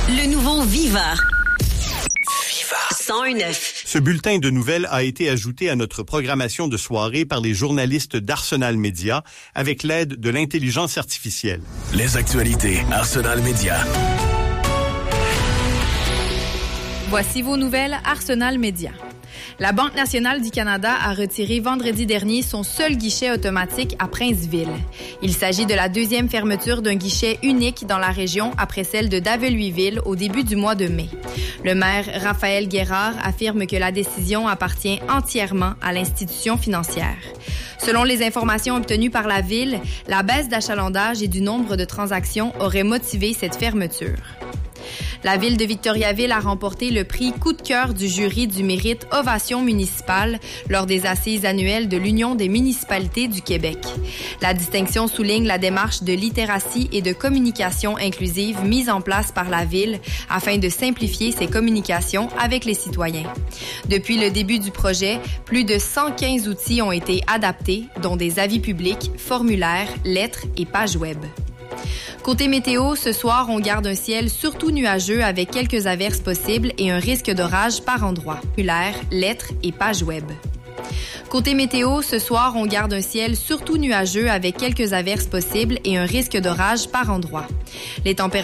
Le nouveau Viva. 101.9. Ce bulletin de nouvelles a été ajouté à notre programmation de soirée par les journalistes d'Arsenal Média avec l'aide de l'intelligence artificielle. Les actualités Arsenal Média. Voici vos nouvelles Arsenal Média. La Banque nationale du Canada a retiré vendredi dernier son seul guichet automatique à Princeville. Il s'agit de la deuxième fermeture d'un guichet unique dans la région après celle de Daveluiville au début du mois de mai. Le maire Raphaël Guérard affirme que la décision appartient entièrement à l'institution financière. Selon les informations obtenues par la Ville, la baisse d'achalandage et du nombre de transactions aurait motivé cette fermeture. La Ville de Victoriaville a remporté le prix Coup de cœur du jury du mérite Ovation municipale lors des assises annuelles de l'Union des municipalités du Québec. La distinction souligne la démarche de littératie et de communication inclusive mise en place par la Ville afin de simplifier ses communications avec les citoyens. Depuis le début du projet, plus de 115 outils ont été adaptés, dont des avis publics, formulaires, lettres et pages web. Côté météo, ce soir, on garde un ciel surtout nuageux avec quelques averses possibles et un risque d'orage par endroit. Formulaire, lettres et pages web. Côté météo, ce soir, on garde un ciel surtout nuageux avec quelques averses possibles et un risque d'orage par endroit. Les températures